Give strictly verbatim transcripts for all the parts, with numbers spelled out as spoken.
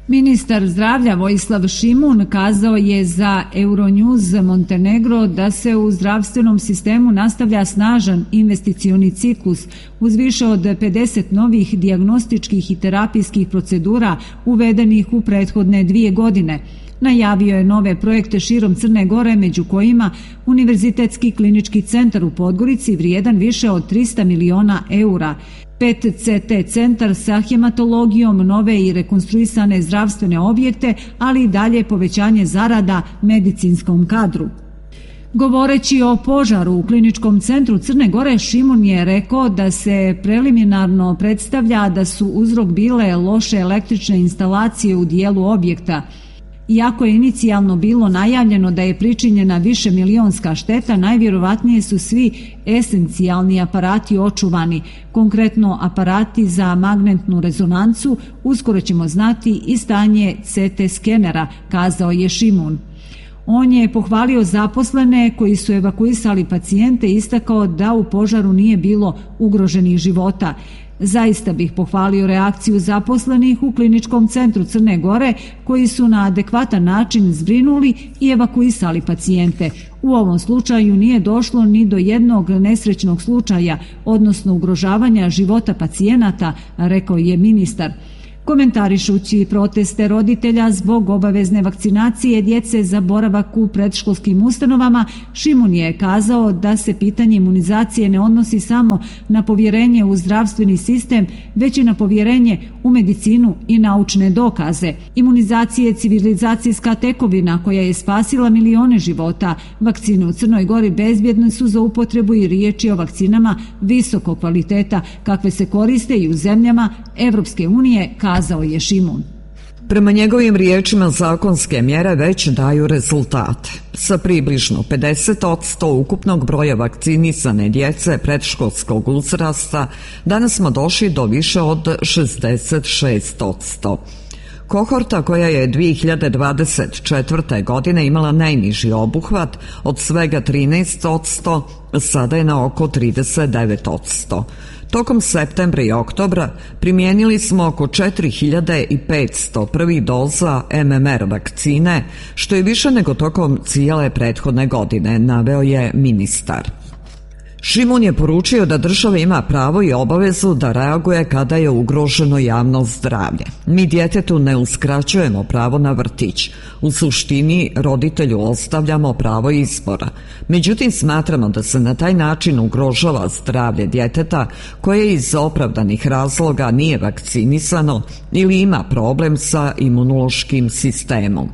Ministar zdravlja Vojislav Šimun kazao je za Euronews Montenegro da se u zdravstvenom sistemu nastavlja snažan investicioni ciklus uz više od pedeset novih dijagnostičkih i terapijskih procedura uvedenih u prethodne dvije godine. Najavio je nove projekte širom Crne Gore, među kojima Univerzitetski klinički centar u Podgorici vrijedan više od trista miliona eura, pet ce te centar sa hematologijom, nove i rekonstruisane zdravstvene objekte, ali i dalje povećanje zarada medicinskom kadru. Govoreći o požaru u kliničkom centru Crne Gore, Šimun je rekao da se preliminarno predstavlja da su uzrok bile loše električne instalacije u dijelu objekta. Iako je inicijalno bilo najavljeno da je pričinjena višemilionska šteta, najvjerovatnije su svi esencijalni aparati očuvani, konkretno aparati za magnetnu rezonancu. Uskoro ćemo znati i stanje ce te skenera, kazao je Šimun. On je pohvalio zaposlene koji su evakuisali pacijente i istakao da u požaru nije bilo ugroženih života. Zaista bih pohvalio reakciju zaposlenih u kliničkom centru Crne Gore koji su na adekvatan način zbrinuli i evakuisali pacijente. U ovom slučaju nije došlo ni do jednog nesrećnog slučaja, odnosno ugrožavanja života pacijenata, rekao je ministar. Komentarišući proteste roditelja zbog obavezne vakcinacije djece za boravak u predškolskim ustanovama, Šimun je kazao da se pitanje imunizacije ne odnosi samo na povjerenje u zdravstveni sistem, već i na povjerenje u medicinu i naučne dokaze. Imunizacija je civilizacijska tekovina koja je spasila milione života. Vakcine u Crnoj Gori bezbjedne su za upotrebu i riječ je o vakcinama visokog kvaliteta, kakve se koriste i u zemljama Evropske unije, kazao je Šimun. Prema njegovim riječima, zakonske mjere već daju rezultate. Sa približno pedeset posto ukupnog broja vakcinisane djece predškolskog uzrasta danas smo došli do više od šezdeset šest posto. Kohorta koja je dvije hiljade dvadeset četvrte. godine imala najniži obuhvat od svega trinaest posto, sada je na oko trideset devet posto. Tokom septembra i oktobra primijenili smo oko četiri hiljade petsto prvih doza em em er vakcine, što je više nego tokom cijele prethodne godine, naveo je ministar. Šimun je poručio da država ima pravo i obavezu da reaguje kada je ugroženo javno zdravlje. Mi djetetu ne uskraćujemo pravo na vrtić. U suštini roditelju ostavljamo pravo izbora. Međutim, smatramo da se na taj način ugrožava zdravlje djeteta koje iz opravdanih razloga nije vakcinisano ili ima problem sa imunološkim sistemom.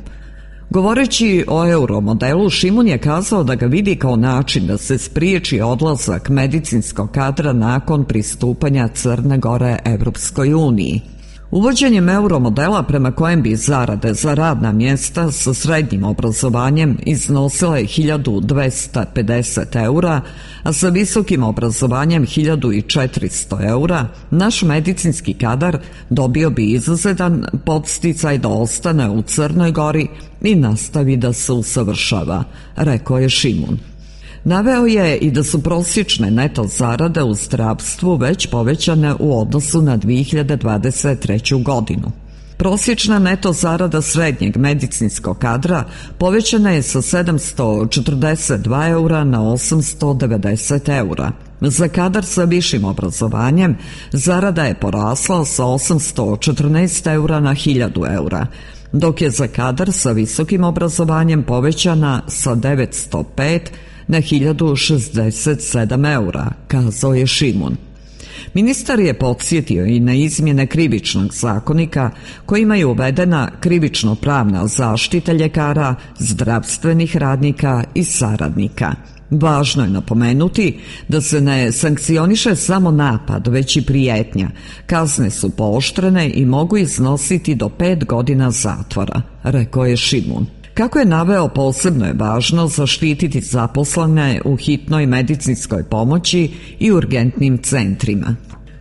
Govoreći o euromodelu, Šimun je kazao da ga vidi kao način da se spriječi odlazak medicinskog kadra nakon pristupanja Crne Gore Evropskoj uniji. Uvođenjem euromodela prema kojem bi zarade za radna mjesta sa srednjim obrazovanjem iznosile hiljadu dvesta pedeset eura, a sa visokim obrazovanjem hiljadu četiristo eura, naš medicinski kadar dobio bi izuzetan podsticaj da ostane u Crnoj Gori i nastavi da se usavršava, rekao je Šimun. Naveo je i da su prosječne neto zarade u zdravstvu već povećane u odnosu na dvije hiljade dvadeset treću. godinu. Prosječna neto zarada srednjeg medicinskog kadra povećana je sa sedamsto četrdeset dva eura na osamsto devedeset eura. Za kadar sa višim obrazovanjem zarada je porasla sa osamsto četrnaest eura na hiljadu eura, dok je za kadar sa visokim obrazovanjem povećana sa devetsto pet na hiljadu šezdeset sedam eura, kazao je Šimun. Ministar je podsjetio i na izmjene krivičnog zakonika kojima je uvedena krivično-pravna zaštita ljekara, zdravstvenih radnika i saradnika. Važno je napomenuti da se ne sankcioniše samo napad, već i prijetnja. Kazne su pooštrene i mogu iznositi do pet godina zatvora, rekao je Šimun. Kako je naveo, posebno je važno zaštititi zaposlene u hitnoj medicinskoj pomoći i urgentnim centrima.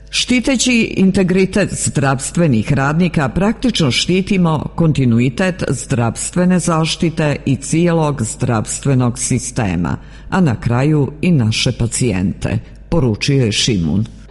Štiteći integritet zdravstvenih radnika, praktično štitimo kontinuitet zdravstvene zaštite i cijelog zdravstvenog sistema, a na kraju i naše pacijente, poručio je Šimun.